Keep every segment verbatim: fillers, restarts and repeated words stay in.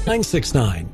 nine six nine.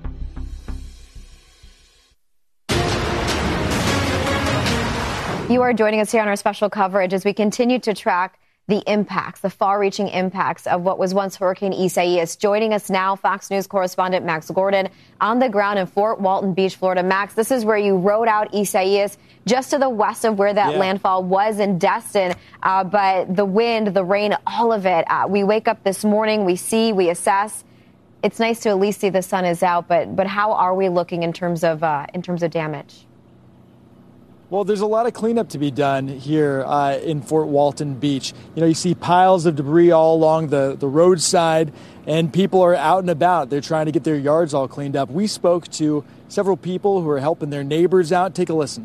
You are joining us here on our special coverage as we continue to track the impacts, the far-reaching impacts of what was once Hurricane Isaias. Joining us now, Fox News correspondent Max Gordon on the ground in Fort Walton Beach, Florida. Max, this is where you rode out Isaias, just to the west of where that yeah. landfall was in Destin. Uh, but the wind, the rain, all of it. Uh, we wake up this morning, we see, we assess. It's nice to at least see the sun is out, but but how are we looking in terms of uh, in terms of damage? Well, there's a lot of cleanup to be done here uh, in Fort Walton Beach. You know, you see piles of debris all along the, the roadside, and people are out and about. They're trying to get their yards all cleaned up. We spoke to several people who are helping their neighbors out. Take a listen.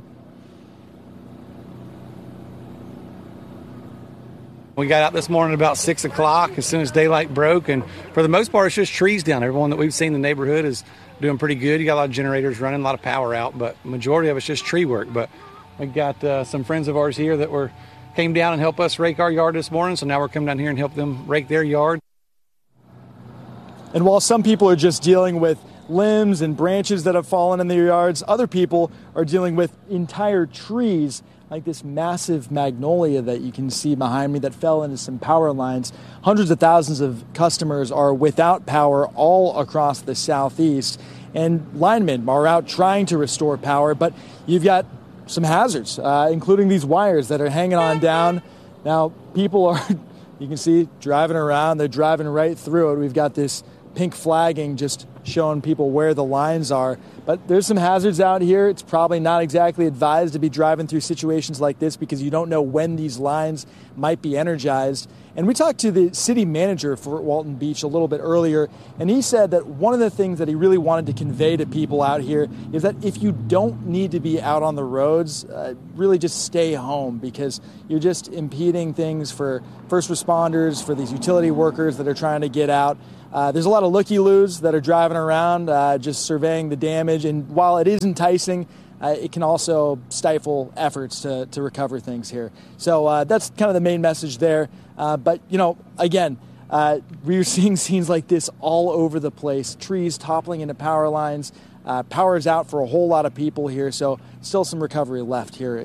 We got out this morning about six o'clock as soon as daylight broke, and for the most part, it's just trees down. Everyone that we've seen in the neighborhood is doing pretty good. You got a lot of generators running, a lot of power out, but the majority of it's just tree work. But we got uh, some friends of ours here that were came down and helped us rake our yard this morning, so now we're coming down here and help them rake their yard. And while some people are just dealing with limbs and branches that have fallen in their yards, other people are dealing with entire trees, like this massive magnolia that you can see behind me that fell into some power lines. Hundreds of thousands of customers are without power all across the southeast, and linemen are out trying to restore power, but you've got some hazards, uh, including these wires that are hanging on down. Now, people are, you can see, driving around. They're driving right through it. We've got this pink flagging just showing people where the lines are. But there's some hazards out here. It's probably not exactly advised to be driving through situations like this because you don't know when these lines might be energized. And we talked to the city manager of Fort Walton Beach a little bit earlier, and he said that one of the things that he really wanted to convey to people out here is that if you don't need to be out on the roads, uh, really just stay home because you're just impeding things for first responders, for these utility workers that are trying to get out. Uh, there's a lot of looky-loos that are driving around, uh, just surveying the damage. And while it is enticing, uh, it can also stifle efforts to, to recover things here. So uh, that's kind of the main message there. Uh, but, you know, again, uh, we're seeing scenes like this all over the place. Trees toppling into power lines. Uh, power is out for a whole lot of people here. So still some recovery left here